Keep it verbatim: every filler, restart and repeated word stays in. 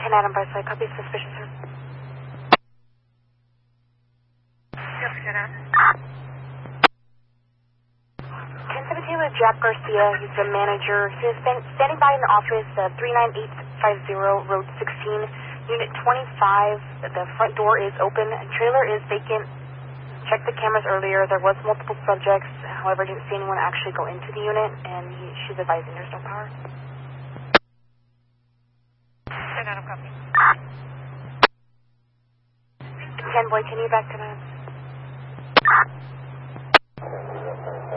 ten Adam by side, copy suspicious, sir. Yes, ten Adam. ten seventeen with Jack Garcia, he's the manager. He's stand, standing by in the office, uh, three nine eight five zero, Road sixteen, Unit twenty-five. The front door is open, trailer is vacant. Checked the cameras earlier, there was multiple subjects, however, didn't see anyone actually go into the unit, and he, she's advising there's no power. ten Adam, copy. ten boy, can you back to the